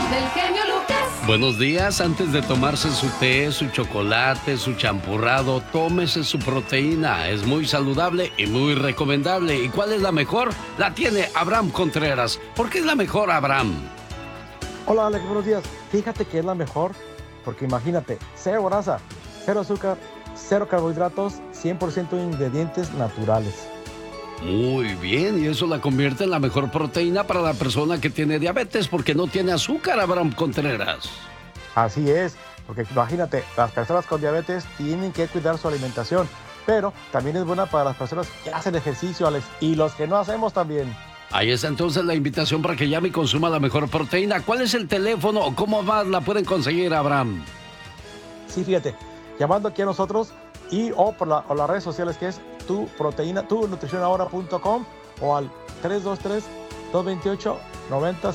del genio Lucas. Buenos días, antes de tomarse su té, su chocolate, su champurrado, tómese su proteína. Es muy saludable y muy recomendable. ¿Y cuál es la mejor? La tiene Abraham Contreras. ¿Por qué es la mejor, Abraham? Hola Alex, buenos días. Fíjate que es la mejor porque imagínate, cero grasa, cero azúcar, cero carbohidratos, 100% ingredientes naturales. Muy bien, y eso la convierte en la mejor proteína para la persona que tiene diabetes porque no tiene azúcar, Abraham Contreras. Así es, porque imagínate, las personas con diabetes tienen que cuidar su alimentación, pero también es buena para las personas que hacen ejercicio, Alex, y los que no hacemos también. Ahí está entonces la invitación para que llame y consuma la mejor proteína. ¿Cuál es el teléfono o cómo más la pueden conseguir, Abraham? Sí, fíjate, llamando aquí a nosotros o por las redes sociales que es tunutricionahora.com o al 323-228-90